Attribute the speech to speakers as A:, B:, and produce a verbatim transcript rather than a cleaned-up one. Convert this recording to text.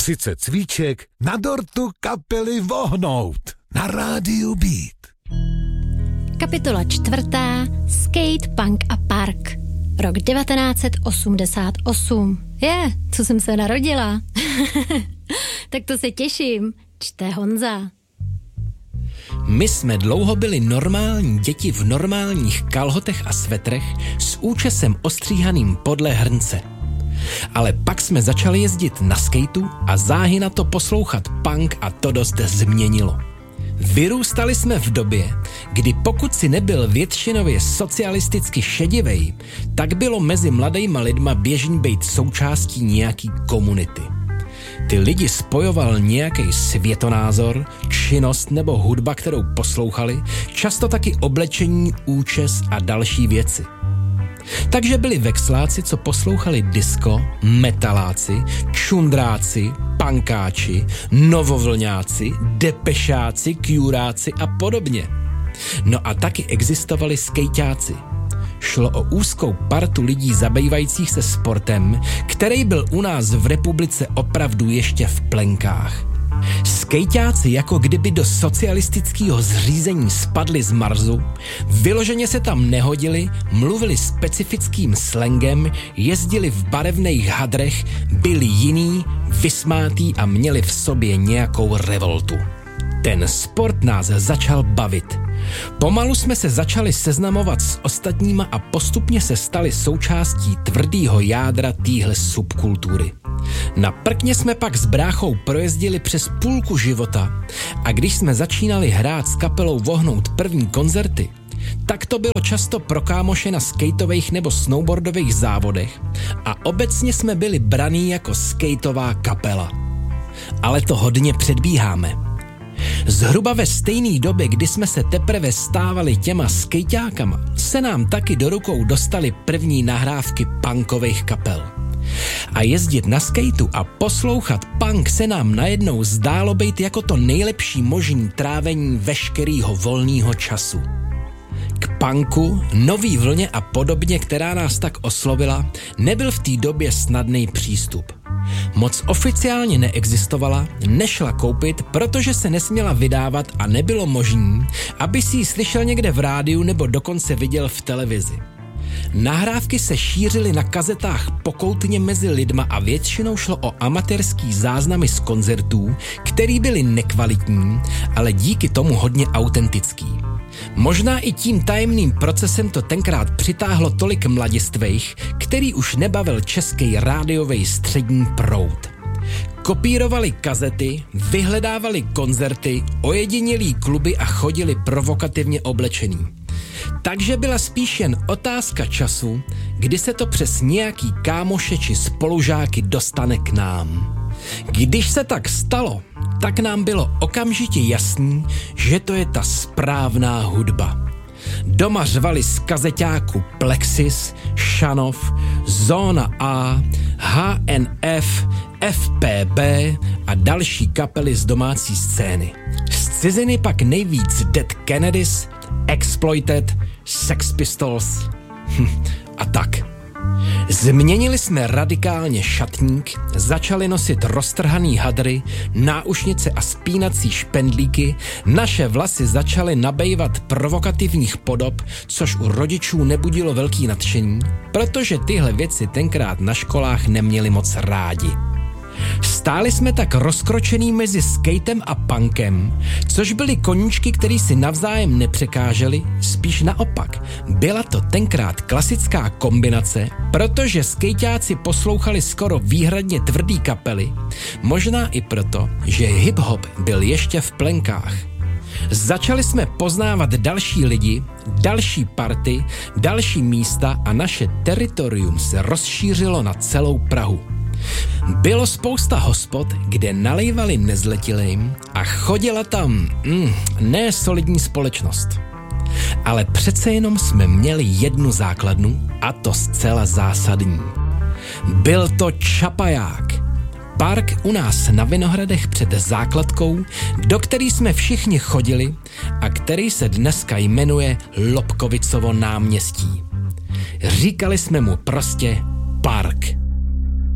A: sice cvíček, na dortu kapely vohnout. Na rádiu Beat.
B: Kapitola čtvrtá. Skate, punk a park. Rok devatenáct set osmdesát osm. Je, co jsem se narodila. Tak to se těším. Čte Honza.
C: My jsme dlouho byli normální děti v normálních kalhotech a svetrech s účesem ostříhaným podle hrnce. Ale pak jsme začali jezdit na skateu a záhy na to poslouchat punk a to dost změnilo. Vyrůstali jsme v době, kdy pokud si nebyl většinově socialisticky šedivej, tak bylo mezi mladejma lidma běžný být součástí nějaký komunity. Ty lidi spojoval nějaký světonázor, činnost nebo hudba, kterou poslouchali, často taky oblečení, účes a další věci. Takže byli vexláci, co poslouchali disco, metaláci, čundráci, punkáči, novovlňáci, depešáci, kjuráci a podobně. No a taky existovali skejťáci. Šlo o úzkou partu lidí zabývajících se sportem, který byl u nás v republice opravdu ještě v plenkách. Skejťáci jako kdyby do socialistického zřízení spadli z Marsu, vyloženě se tam nehodili, mluvili specifickým slangem, jezdili v barevných hadrech, byli jiný, vysmátý a měli v sobě nějakou revoltu. Ten sport nás začal bavit. Pomalu jsme se začali seznamovat s ostatníma a postupně se stali součástí tvrdýho jádra téhle subkultury. Na prkně jsme pak s bráchou projezdili přes půlku života a když jsme začínali hrát s kapelou Vohnout první koncerty, tak to bylo často pro kámoše na skateových nebo snowboardových závodech a obecně jsme byli braní jako skateová kapela. Ale to hodně předbíháme. Zhruba ve stejné době, kdy jsme se teprve stávali těma skejťákama, se nám taky do rukou dostaly první nahrávky punkových kapel. A jezdit na skateu a poslouchat punk se nám najednou zdálo být jako to nejlepší možný trávení veškerýho volného času. K punku, nový vlně a podobně, která nás tak oslovila, nebyl v té době snadný přístup. Moc oficiálně neexistovala, nešla koupit, protože se nesměla vydávat a nebylo možný, aby si ji slyšel někde v rádiu nebo dokonce viděl v televizi. Nahrávky se šířily na kazetách pokoutně mezi lidma a většinou šlo o amatérský záznamy z koncertů, který byly nekvalitní, ale díky tomu hodně autentický. Možná i tím tajemným procesem to tenkrát přitáhlo tolik mladistvejch, který už nebavil český rádiový střední proud. Kopírovali kazety, vyhledávali koncerty, ojedinělí kluby a chodili provokativně oblečení. Takže byla spíš jen otázka času, kdy se to přes nějaký kámoše či spolužáky dostane k nám. Když se tak stalo, tak nám bylo okamžitě jasný, že to je ta správná hudba. Doma řvali z kazeťáku Plexis, Šanov, Zóna A, H N F, F P B a další kapely z domácí scény. Z ciziny pak nejvíc Dead Kennedys, Exploited, Sex Pistols a tak. Změnili jsme radikálně šatník, začali nosit roztrhaný hadry, náušnice a spínací špendlíky, naše vlasy začaly nabejvat provokativních podob, což u rodičů nebudilo velký nadšení, protože tyhle věci tenkrát na školách neměli moc rádi. Stáli jsme tak rozkročený mezi skatem a punkem, což byly koníčky, který si navzájem nepřekáželi, spíš naopak. Byla to tenkrát klasická kombinace, protože skejťáci poslouchali skoro výhradně tvrdý kapely, možná i proto, že hip-hop byl ještě v plenkách. Začali jsme poznávat další lidi, další party, další místa a naše teritorium se rozšířilo na celou Prahu. Bylo spousta hospod, kde nalejvali nezletilým a chodila tam mm, ne solidní společnost. Ale přece jenom jsme měli jednu základnu a to zcela zásadní. Byl to čapaják. Park u nás na Vinohradech před základkou, do který jsme všichni chodili a který se dneska jmenuje Lobkovicovo náměstí. Říkali jsme mu prostě park.